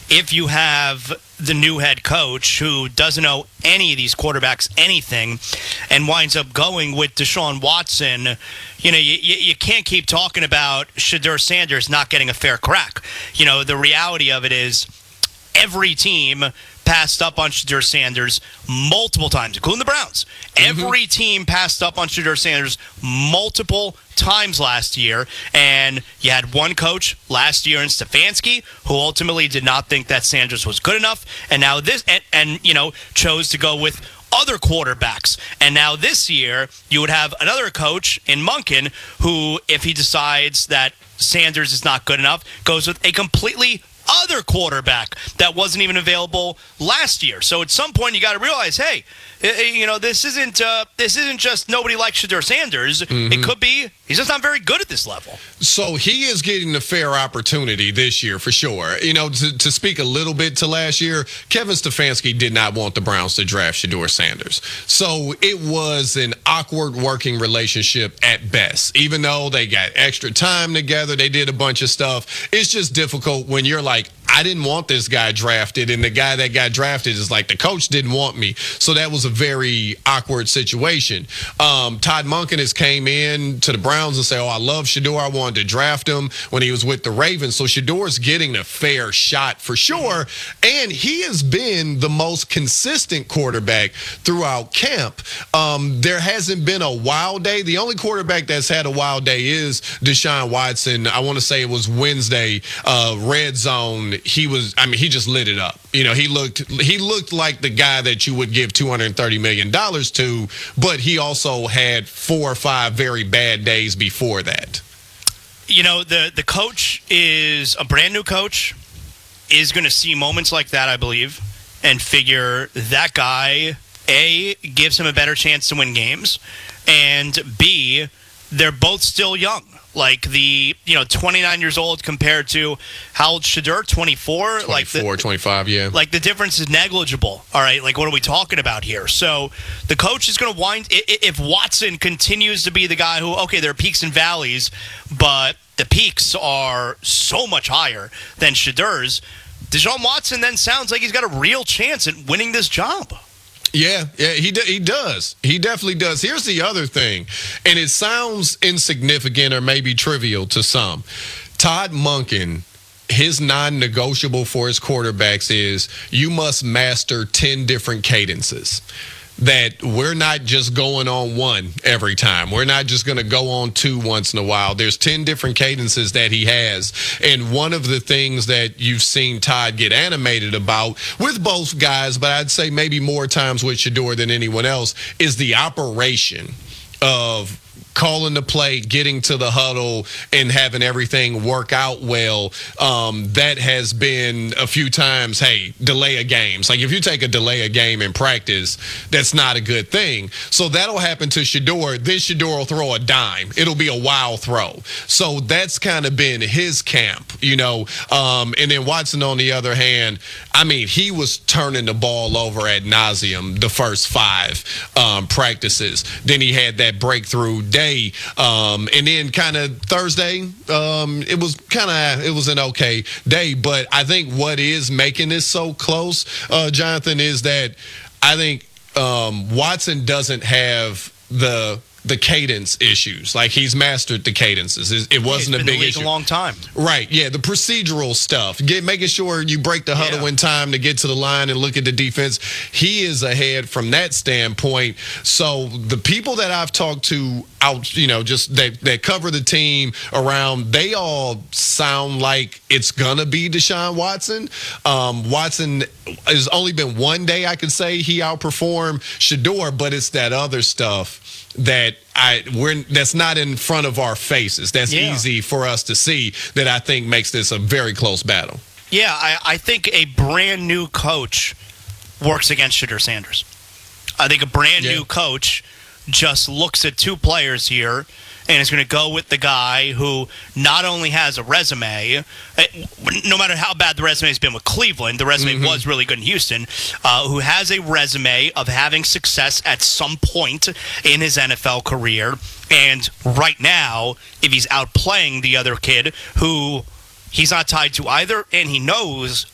if you have the new head coach who doesn't know any of these quarterbacks anything and winds up going with Deshaun Watson, you can't keep talking about Shedeur Sanders not getting a fair crack. The reality of it is every team passed up on Shedeur Sanders multiple times, including the Browns. Every team passed up on Shedeur Sanders multiple times last year, and you had one coach last year in Stefanski who ultimately did not think that Sanders was good enough, and now this, and chose to go with other quarterbacks. And now this year, you would have another coach in Monken who, if he decides that Sanders is not good enough, goes with a completely other quarterback that wasn't even available last year. So at some point you got to realize, hey, this isn't just nobody likes Shedeur Sanders. It could be he's just not very good at this level. So he is getting the fair opportunity this year for sure. To speak a little bit to last year, Kevin Stefanski did not want the Browns to draft Shedeur Sanders. So it was an awkward working relationship at best. Even though they got extra time together, they did a bunch of stuff. It's just difficult when you're like, I didn't want this guy drafted, and the guy that got drafted is like, the coach didn't want me. So that was a very awkward situation. Todd Monken has came in to the Browns and said, I love Shedeur. I wanted to draft him when he was with the Ravens. So Shedeur's getting a fair shot for sure. And he has been the most consistent quarterback throughout camp. There hasn't been a wild day. The only quarterback that's had a wild day is Deshaun Watson. I want to say it was Wednesday, red zone. He just lit it up. He looked like the guy that you would give $230 million to, but he also had 4 or 5 very bad days before that. The coach is a brand new coach, is going to see moments like that, I believe, and figure that guy, A, gives him a better chance to win games, and B, they're both still young. Like 29 years old compared to how old Shedeur? 24? 25, yeah. Like the difference is negligible. All right, like what are we talking about here? So the coach is going to if Watson continues to be the guy who, okay, there are peaks and valleys, but the peaks are so much higher than Shedeur's, Deshaun Watson then sounds like he's got a real chance at winning this job. Yeah, he does. He definitely does. Here's the other thing, and it sounds insignificant or maybe trivial to some. Todd Monken, his non-negotiable for his quarterbacks is you must master 10 different cadences. That we're not just going on one every time. We're not just going to go on 2 once in a while. There's 10 different cadences that he has. And one of the things that you've seen Todd get animated about with both guys, but I'd say maybe more times with Shedeur than anyone else, is the operation of calling the play, getting to the huddle, and having everything work out well. That has been a few times, hey, delay of games. Like if you take a delay of game in practice, that's not a good thing. So that'll happen to Shedeur. Then Shedeur will throw a dime. It'll be a wild throw. So that's kind of been his camp, And then Watson, on the other hand, he was turning the ball over ad nauseum the first 5 practices. Then he had that breakthrough day. And then kind of Thursday, it was an okay day. But I think what is making this so close, Jonathan, is that I think Watson doesn't have the cadence issues. Like he's mastered the cadences. It wasn't a big issue. A long time. Right. Yeah. The procedural stuff, making sure you break the huddle in time to get to the line and look at the defense. He is ahead from that standpoint. So the people that I've talked to just that cover the team around, they all sound like it's gonna be Deshaun Watson. Watson has only been one day I could say he outperformed Shedeur, but it's that other stuff that's not in front of our faces. That's easy for us to see, that I think makes this a very close battle. Yeah, I think a brand new coach works against Shedeur Sanders. I think a brand new coach just looks at 2 players here and is going to go with the guy who not only has a resume, no matter how bad the resume has been with Cleveland, the resume was really good in Houston, who has a resume of having success at some point in his NFL career. And right now, if he's outplaying the other kid who he's not tied to either, and he knows